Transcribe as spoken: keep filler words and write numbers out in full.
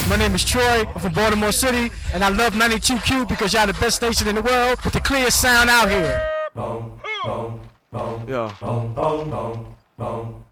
My name is Troy. I'm from Baltimore City, and I love ninety-two Q because y'all the best station in the world with the clearest sound out here. Yeah.